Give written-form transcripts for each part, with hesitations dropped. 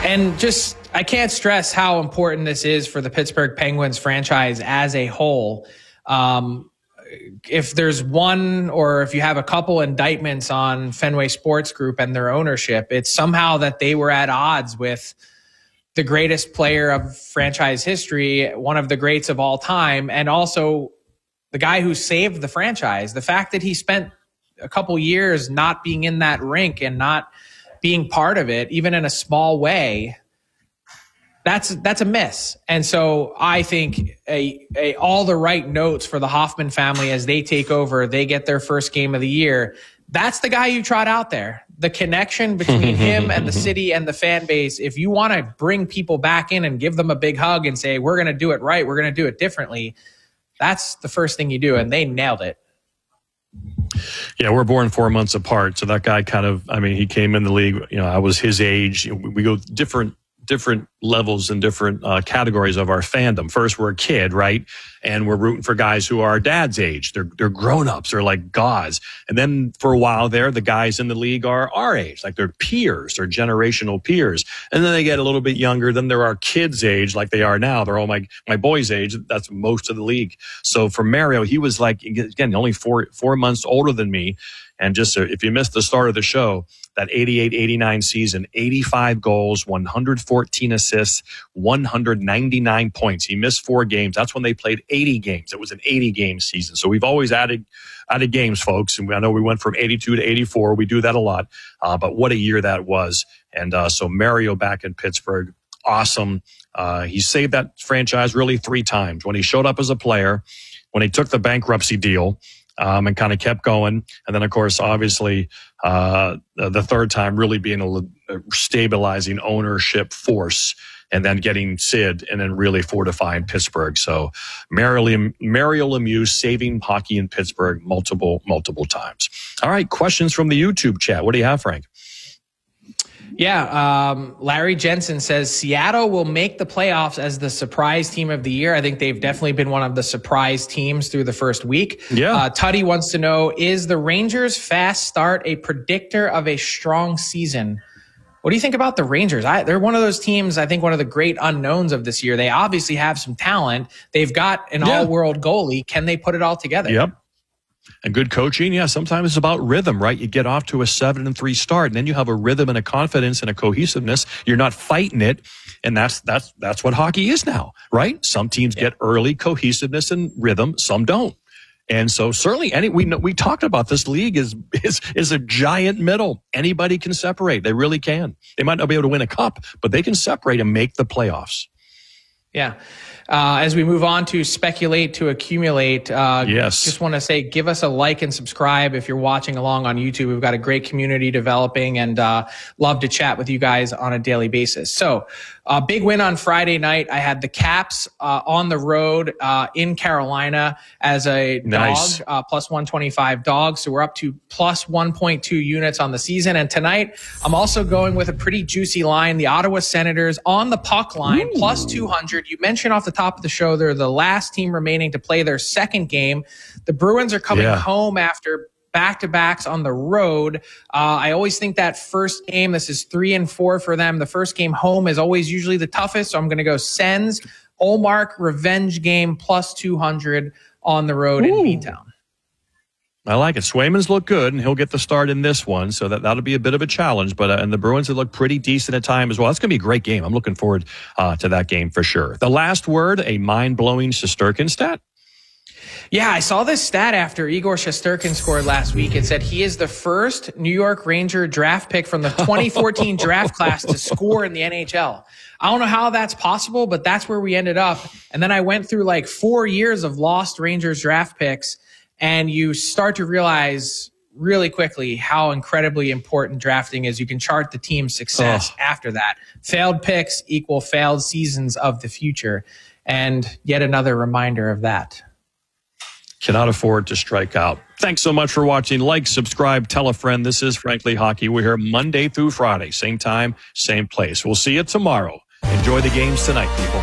And just, I can't stress how important this is for the Pittsburgh Penguins franchise as a whole. If there's one, or if you have a couple indictments on Fenway Sports Group and their ownership, it's somehow that they were at odds with the greatest player of franchise history, one of the greats of all time, and also the guy who saved the franchise. The fact that he spent a couple years not being in that rink and not being part of it, even in a small way, that's a miss. And so I think all the right notes for the Hoffman family as they take over, they get their first game of the year. That's the guy you trot out there. The connection between him and the city and the fan base. If you want to bring people back in and give them a big hug and say, we're going to do it right, we're going to do it differently, that's the first thing you do. And they nailed it. Yeah, we're born 4 months apart. So that guy he came in the league, I was his age. We go different levels and different categories of our fandom. First, we're a kid, right? And we're rooting for guys who are our dad's age. They're grown-ups. They're like gods. And then for a while there, the guys in the league are our age, like they're peers or generational peers. And then they get a little bit younger. Then they're our kids' age, like they are now. They're all my boys' age. That's most of the league. So for Mario, he was like, again, only four months older than me. And just if you missed the start of the show, that 88-89 season, 85 goals, 114 assists, 199 points. He missed 4 games. That's when they played 80 games. It was an 80-game season. So we've always added games, folks. And I know we went from 82 to 84. We do that a lot. But what a year that was. And so Mario back in Pittsburgh, awesome. He saved that franchise really 3 times. When he showed up as a player, when he took the bankruptcy deal, and kind of kept going. And then, of course, obviously, the third time really being a stabilizing ownership force, and then getting Sid and then really fortifying Pittsburgh. So Mario Lemieux saving hockey in Pittsburgh multiple times. All right, questions from the YouTube chat. What do you have, Frank? Yeah, Larry Jensen says Seattle will make the playoffs as the surprise team of the year. I think they've definitely been one of the surprise teams through the first week. Yeah. Tuddy wants to know, is the Rangers' fast start a predictor of a strong season? What do you think about the Rangers? They're one of those teams, I think one of the great unknowns of this year. They obviously have some talent. They've got an all-world goalie. Can they put it all together? Yep. And good coaching, sometimes it's about rhythm, right? You get off to a 7-3 start, and then you have a rhythm and a confidence and a cohesiveness. You're not fighting it, and that's what hockey is now, right? Some teams get early cohesiveness and rhythm, some don't. And so certainly, we talked about this league is a giant middle. Anybody can separate. They really can. They might not be able to win a cup, but they can separate and make the playoffs. Yeah. As we move on to speculate to accumulate, just want to say, give us a like and subscribe if you're watching along on YouTube. We've got a great community developing, and love to chat with you guys on a daily basis. So big win on Friday night. I had the Caps on the road in Carolina as a dog, plus 125 dog. So we're up to plus 1.2 units on the season. And tonight, I'm also going with a pretty juicy line. The Ottawa Senators on the puck line, plus 200. You mentioned off the top of the show, they're the last team remaining to play their second game. The Bruins are coming home after back-to-backs on the road. I always think that first game, this is 3 and 4 for them. The first game home is always usually the toughest. So I'm going to go Sens, Ullmark, revenge game, plus 200 on the road in Beantown. I like it. Swayman's look good, and he'll get the start in this one, so that'll be a bit of a challenge. But and the Bruins have looked pretty decent at time as well. That's going to be a great game. I'm looking forward to that game for sure. The last word, a mind-blowing Shesterkin stat. Yeah, I saw this stat after Igor Shesterkin scored last week. It said he is the first New York Ranger draft pick from the 2014 draft class to score in the NHL. I don't know how that's possible, but that's where we ended up. And then I went through like 4 years of lost Rangers draft picks, and you start to realize really quickly how incredibly important drafting is. You can chart the team's success after that. Failed picks equal failed seasons of the future. And yet another reminder of that. Cannot afford to strike out. Thanks so much for watching. Like, subscribe, tell a friend. This is Frankly Hockey. We're here Monday through Friday. Same time, same place. We'll see you tomorrow. Enjoy the games tonight, people.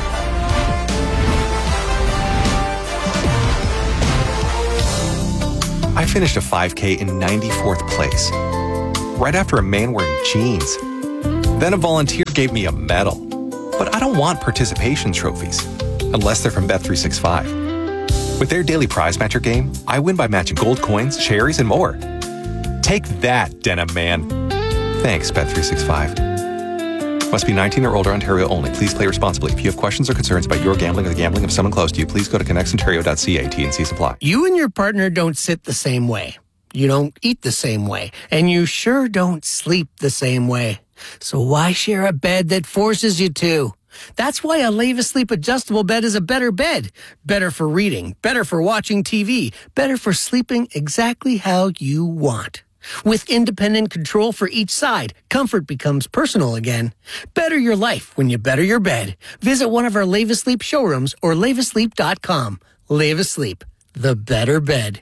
I finished a 5K in 94th place, right after a man wearing jeans. Then a volunteer gave me a medal. But I don't want participation trophies, unless they're from Bet365. With their daily prize matcher game, I win by matching gold coins, cherries, and more. Take that, Denim Man. Thanks, Bet365. Must be 19 or older, Ontario only. Please play responsibly. If you have questions or concerns about your gambling or the gambling of someone close to you, please go to connectsontario.ca. T&C supply. You and your partner don't sit the same way. You don't eat the same way. And you sure don't sleep the same way. So why share a bed that forces you to? That's why a Levis-Sleep adjustable bed is a better bed. Better for reading, better for watching TV, better for sleeping exactly how you want. With independent control for each side, comfort becomes personal again. Better your life when you better your bed. Visit one of our Levis-Sleep showrooms or levisleep.com. Levis-Sleep, the better bed.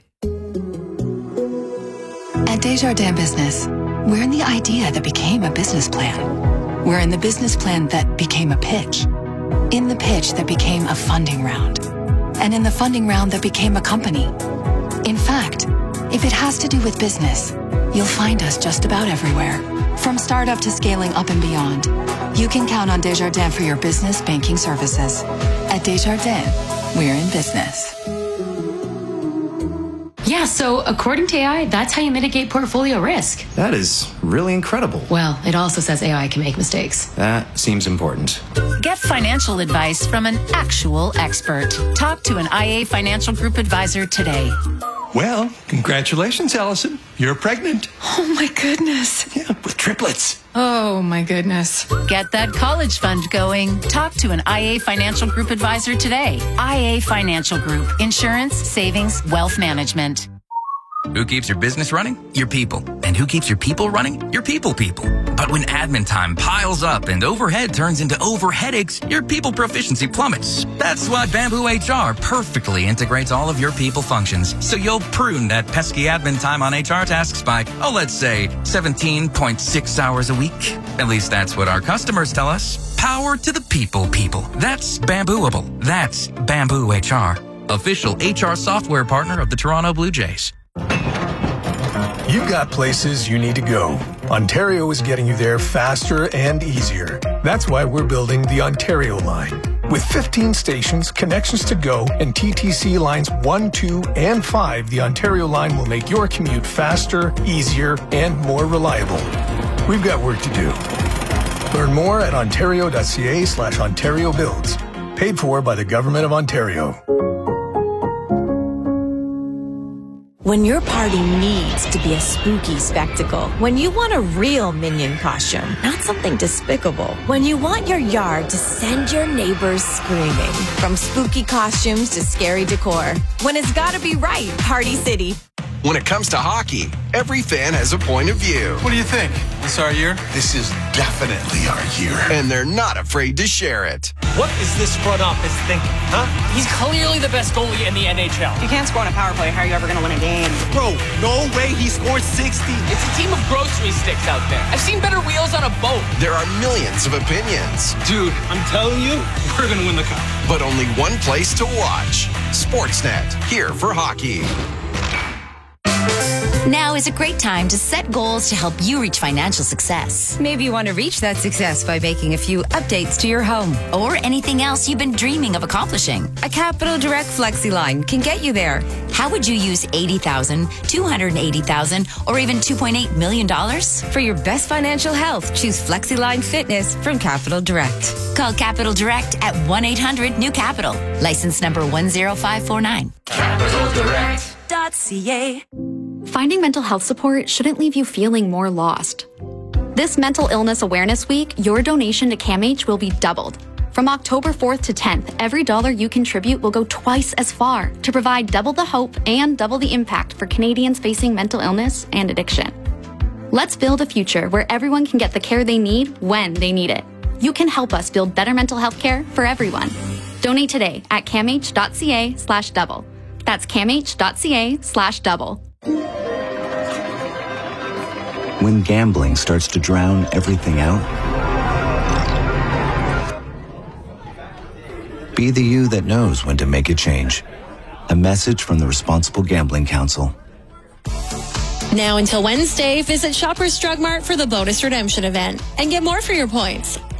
At Desjardins Business, we're in the idea that became a business plan. We're in the business plan that became a pitch. In the pitch that became a funding round. And in the funding round that became a company. In fact, if it has to do with business, you'll find us just about everywhere. From startup to scaling up and beyond. You can count on Desjardins for your business banking services. At Desjardins, we're in business. Yeah, so according to AI, that's how you mitigate portfolio risk. That is really incredible. Well, it also says AI can make mistakes. That seems important. Get financial advice from an actual expert. Talk to an IA Financial Group advisor today. Well, congratulations, Allison. You're pregnant. Oh my goodness. Yeah, with triplets. Oh my goodness. Get that college fund going. Talk to an IA Financial Group advisor today. IA Financial Group. Insurance, savings, wealth management. Who keeps your business running? Your people. And who keeps your people running? Your people. But when admin time piles up and overhead turns into overheadaches, your people proficiency plummets. That's why Bamboo HR perfectly integrates all of your people functions. So you'll prune that pesky admin time on HR tasks by, let's say 17.6 hours a week. At least that's what our customers tell us. Power to the people. That's Bambooable. That's Bamboo HR. Official HR software partner of the Toronto Blue Jays. You've got places you need to go. Ontario is getting you there faster and easier. That's why we're building the Ontario line. With 15 stations, connections to go, and TTC lines 1, 2, and 5, the Ontario line will make your commute faster, easier, and more reliable. We've got work to do. Learn more at ontario.ca/Ontario Builds. Paid for by the Government of Ontario. When your party needs to be a spooky spectacle, when you want a real Minion costume, not something despicable, when you want your yard to send your neighbors screaming, from spooky costumes to scary decor, when it's gotta be right, Party City. When it comes to hockey, every fan has a point of view. What do you think? This our year? This is definitely our year. And they're not afraid to share it. What is this front office thinking, huh? He's clearly the best goalie in the NHL. If you can't score on a power play, how are you ever going to win a game? Bro, no way he scored 60. It's a team of grocery sticks out there. I've seen better wheels on a boat. There are millions of opinions. Dude, I'm telling you, we're going to win the cup. But only one place to watch. Sportsnet, here for hockey. Now is a great time to set goals to help you reach financial success. Maybe you want to reach that success by making a few updates to your home. Or anything else you've been dreaming of accomplishing. A Capital Direct Flexi line can get you there. How would you use $80,000, $280,000, or even $2.8 million? For your best financial health, choose FlexiLine Fitness from Capital Direct. Call Capital Direct at 1-800-NEW-CAPITAL. License number 10549. CapitalDirect.ca. Finding mental health support shouldn't leave you feeling more lost. This Mental Illness Awareness Week, your donation to CAMH will be doubled. From October 4th to 10th, every dollar you contribute will go twice as far to provide double the hope and double the impact for Canadians facing mental illness and addiction. Let's build a future where everyone can get the care they need when they need it. You can help us build better mental health care for everyone. Donate today at camh.ca/double. That's camh.ca/double. When gambling starts to drown everything out, be the you that knows when to make a change. A message from the Responsible Gambling Council. Now until Wednesday, visit Shoppers Drug Mart for the bonus redemption event and get more for your points.